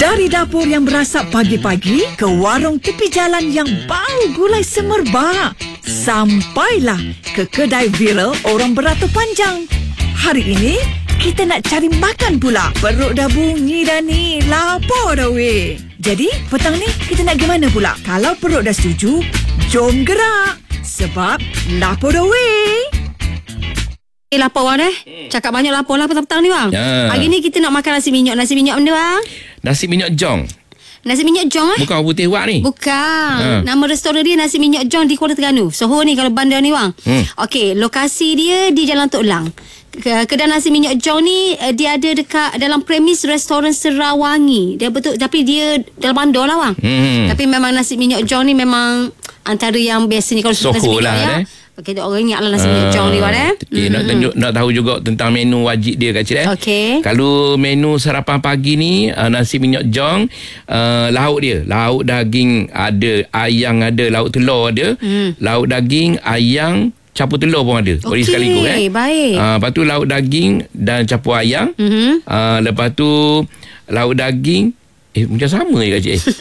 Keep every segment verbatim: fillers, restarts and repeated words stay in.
Dari dapur yang berasap pagi-pagi ke warung tepi jalan yang bau gulai semerbak, sampailah ke kedai viral orang beratur panjang. Hari ini kita nak cari makan pula. Perut dah bunyi dah ni, lapar dah weh. Jadi petang ni kita nak pergi mana pula? Kalau perut dah setuju, jom gerak. Sebab lapar dah weh. Eh, lapar bang eh. Cakap banyak lapar lah petang-petang ni bang. Ya. Hari ni kita nak makan nasi minyak. Nasi minyak benda bang? Nasi minyak jong. Nasi minyak jong eh? Bukan putih wak ni. Bukan. Ha. Nama restoran dia Nasi Minyak Jong di Kuala Terengganu. Soho ni kalau bandar ni bang. Hmm. Okey, lokasi dia di Jalan Tok Lang. Kedai Nasi Minyak Jong ni uh, dia ada dekat dalam premis restoran Serawangi. Dia betul, tapi dia dalam bandar lah bang. Hmm. Tapi memang Nasi Minyak Jong ni memang antara yang biasanya kalau Soho nasi minyak lah, ya. eh. Okey, orang ingat lah Nasi Minyak Jong ni bang eh. Okay, nak, tunjuk, nak tahu juga tentang menu wajib dia Kak Cik eh. Okey. Kalau menu sarapan pagi ni uh, nasi minyak jong, uh, lauk dia, lauk daging ada, ayam ada, lauk telur ada, Hmm. lauk daging, ayam, campur telur pun ada. Beri Okey, sekaligus eh. baik. Uh, lepas tu lauk daging dan campur ayam. Mhm. Uh, lepas tu lauk daging eh macam sama je Kak Cik eh.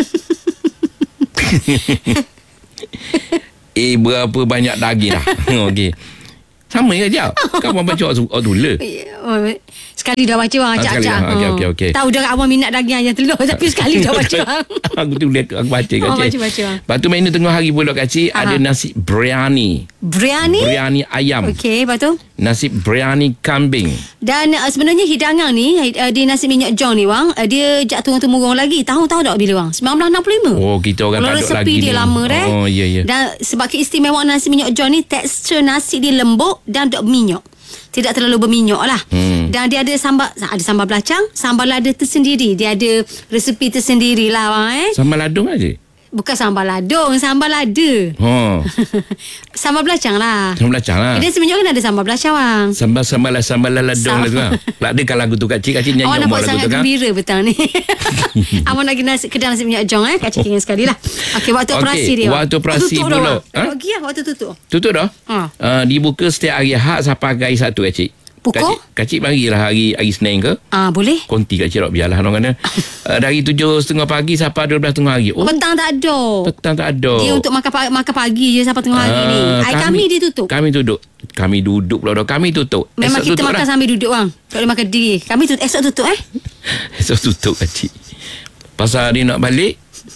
Eh berapa banyak daging dah. Okey. Sama je Jap. Kau abang baca waktu tula. Oh, sekali dah baca bang, Ah, acak-acak. sekali, ah, okey, okey, okey. Tahu dah abang minat daging ayam telur tapi sekali dah baca bang. Aku tu lihat aku baca Kak Oh, Cik. baca-baca. Lepas tu menu tengah hari pula Kak Cik Aha. ada nasi biryani. Biryani? Biryani ayam. Okey, lepas tu? Nasi biryani kambing. Dan uh, sebenarnya hidangan ni uh, di Nasi Minyak Jong ni bang, uh, dia jatuh turun-temurun lagi. Tahu-tahu tak bila bang? sembilan belas enam puluh lima. Oh, kita orang Kalau tak ada resepi lagi dia ni. lama dah. Oh, ya ya. Dan sebab keistimewaan Nasi Minyak Jong ni, tekstur nasi dia lembut dan tak berminyak. Tidak terlalu berminyak lah. Hmm. Dan dia ada sambal, ada sambal belacang, sambal lada tersendiri. Dia ada resepi tersendiri lah bang eh. Sambal ladung aja. Bukan sambal ladung, sambal lada. Ha. Sambal belacang lah. Sambal belacang lah. Dia sebenarnya kan ada sambal belacang bang. Sambal sambal lah sambal lah ladung Sam- lah tu lah. Lah dia kan lagu tu Kak Cik, Kak Cik nyanyi Awak umur nampak lagu sangat tu kan. gembira petang ni. Awak nak pergi nasi, kedai Nasi Minyak Jong eh. Kak Cik ingat sekali lah. Okey, waktu Okey, operasi dia. waktu operasi tutup pula. dah, bang. Ha? Nak pergi lah waktu tutup. Tutup dah. Ha. Uh, dibuka setiap hari Ahad sampai hari Sabtu Kak Cik. Pukul? Kak Cik, Kak Cik marilah hari hari Senin ke? Ah, boleh. Konti Kak Cik tak biarlah orang kata. uh, dari tujuh tiga puluh pagi sampai dua belas tengah hari. Oh, Petang tak ada. petang tak ada. Dia untuk makan pa- makan pagi je sampai tengah hari ni. Ah, Ai kami, dia tutup. Kami duduk. Kami duduk pula dah. Kami tutup. Memang Esok kita tutup makan lah. sambil duduk bang. Tak boleh makan diri. Kami tutup, esok tutup eh. Esok tutup Kak Cik. Pasal dia nak balik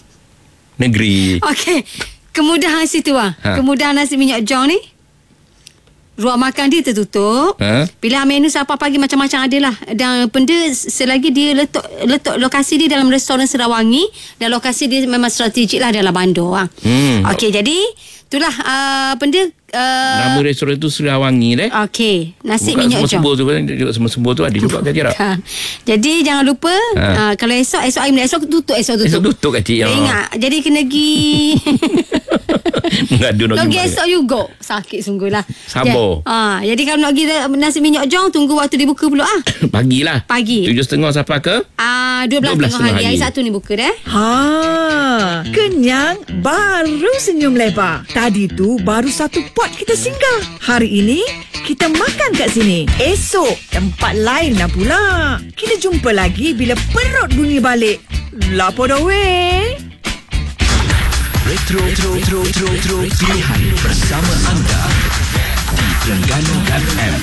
negeri. Okey. Kemudahan situ bang. Ha. Kemudahan Nasi Minyak Jong ni. Ruang makan dia tertutup. Ha? Pilihan menu sarapan pagi macam-macam ada lah. Dan benda selagi dia letak letak lokasi dia dalam restoran Serawangi. Dan lokasi dia memang strategik lah dalam bandar bang. Hmm. Okey, jadi itulah uh, benda uh, Nama restoran tu Serawangi deh. okey, Nasi Bukan Minyak Jong. semua-semua tu kan. Semua-semua tu ada juga Kak Cik tak? Ha. Jadi jangan lupa Ha. uh, kalau esok esok hari esok tutup esok tutup. Esok tutup Kak Cik. Eh, ingat, jadi kena pergi Mengadu nak nak pergi pergi esok juga. Sakit sungguh lah. Sabar. Ha, jadi kalau nak pergi Nasi Minyak Jong, tunggu waktu dia buka pula ah. Pagilah. Pagi. Tujuh setengah sampai ke? Ah, dua belas dua belas tengah hari. tengah Hari hari. Sabtu ni buka dah. Ha, kenyang baru senyum lebar. Tadi tu baru satu pot kita singgah. Hari ini kita makan kat sini. Esok tempat lain lah pula. Kita jumpa lagi bila perut bunyi balik. Lapar dah weh. Retro, retro, retro, retro, retro, pilihan bersama anda di Terengganu F M.